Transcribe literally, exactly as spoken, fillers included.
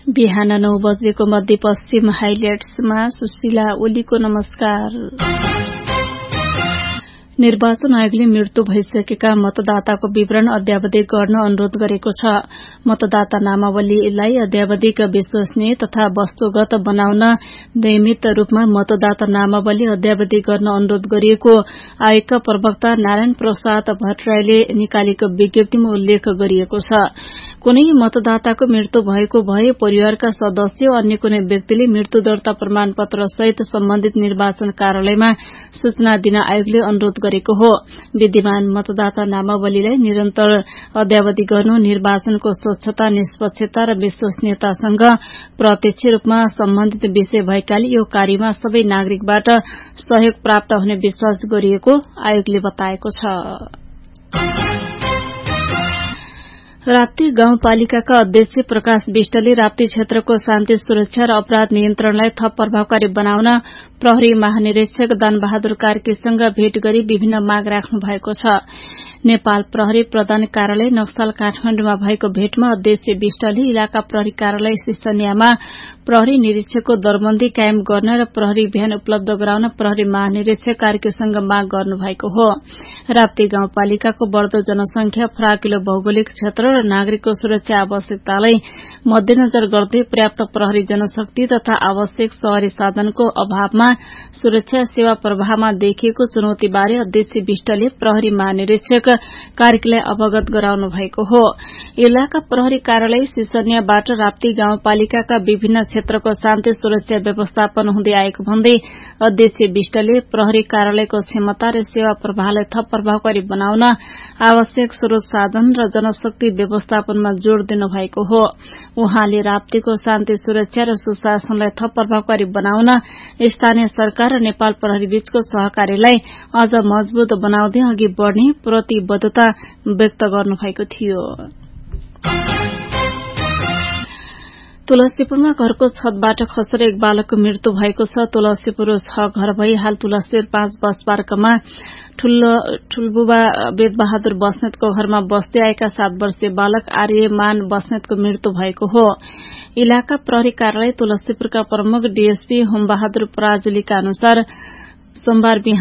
बिहान नौ बजेको मध्यपश्चिम हाइलाइट्समा सुशीला ओलीको नमस्कार। निर्वाचन आयोगले मृत्यु भइसकेका मतदाताको विवरण अद्यावधिक गर्न अनुरोध गरेको छ। मतदाता नामावलीलाई अद्यावधिक विश्वसनीय तथा वस्तुगत बनाउन नियमित रूपमा मतदाता नामावली अद्यावधिक गर्न अनुरोध गरिएको आयोगका प्रवक्ता नारायण प्रसाद भट्टराईले निकालेको विज्ञप्तिमा उल्लेख गरिएको छ। कुनै मतदाताको मृत्यु भएको भए परिवारका सदस्य अन्य कुनै व्यक्तिले मृत्यु दर्ता प्रमाण पत्र सहित सम्बन्धित निर्वाचन कार्यालयमा सूचना दिन आयोगले अनुरोध गरेको हो। विद्यमान मतदाता नामावलीलाई निरन्तर अद्यावधि गर्नु निर्वाचनको स्वच्छता, निष्पक्षता र विश्वसनीयतासँग प्रत्यक्ष रूपमा सम्बन्धित विषय भएकाले यो कार्यमा सबै नागरिकबाट सहयोग प्राप्त हुने विश्वास गरिएको आयोगले बताएको छ। राप्ती गाउँपालिकाका अध्यक्ष प्रकाश विष्टले राप्ती क्षेत्रको शान्ति सुरक्षा र अपराध नियन्त्रणलाई थप प्रभावकारी बनाउन प्रहरी महानिरीक्षक दानबहादुर कार्कीसँग भेट गरी विभिन्न माग राख्नु भएको छ। नेपाल प्रहरी प्रधान कार्यालय नक्साल काठमाण्डुमा भएको भेटमा अध्यक्ष विष्टले इलाका प्रहरी कार्यालय सिस्सनियामा प्रहरी निरीक्षकको दरबन्दी कायम गर्न र प्रहरी भ्यान उपलब्ध गराउन प्रहरी महानिरीक्षक कार्कीसँग माग गर्नुभएको हो। राप्ती गाउँपालिकाको बढ़दो जनसंख्या, फराकिलो भौगोलिक क्षेत्र र नागरिकको सुरक्षा आवश्यकतालाई मध्यनजर गर्दै पर्याप्त प्रहरी जनशक्ति तथा आवश्यक शहरी साधनको अभावमा सुरक्षा सेवा प्रवाहमा देखिएको चुनौतीबारे अध्यक्ष विष्टले प्रहरी महानिरीक्षक कार्कीलाई अवगत गराउनु भएको हो। इलाका प्रहरी कार्यालय सिसनियाबाट राप्ती गाउँपालिकाका विभिन्न क्षेत्रको शान्ति सुरक्षा व्यवस्थापन हुँदै आएको भन्दै अध्यक्ष विष्टले प्रहरी कार्यालयको क्षमता र सेवा प्रवाहलाई थप प्रभावकारी बनाउन आवश्यक स्रोत साधन र जनशक्ति व्यवस्थापनमा जोड़ दिनु भएको हो। उहाँले राप्तीको शान्ति सुरक्षा र सुशासनलाई थप प्रभावकारी बनाउन स्थानीय सरकार र नेपाल प्रहरी बीचको सहकार्यलाई अझ मजबूत बनाउँदै अघि बढ़ने प्रतिबद्धता व्यक्त गर्नुभएको थियो। तुलसीपुरमा घरको छतबाट खसेर एक बालकको मृत्यु भएको छ। तुलसीपुर छ घर भई हाल तुलसीपुर पाँच बस पार्कमा ठुलबुबा वेदबहादुर बस्नेतको घरमा बस्दै आएका सात वर्षीय बालक आर्यमान बस्नेतको मृत्यु भएको हो। इलाका प्रहरी कार्यालय तुलसीपुरका प्रमुख डीएसपी होमबहादुर पराजुलीका अनुसार सोमबार